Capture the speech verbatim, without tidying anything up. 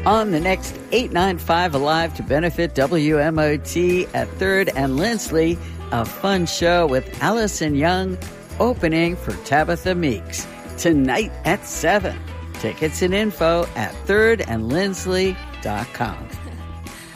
on the next eight ninety-five Alive to benefit W M O T at third and Lindsley, a fun show with Allison Young opening for Tabitha Meeks tonight at seven. Tickets and info at third and lindsley dot com.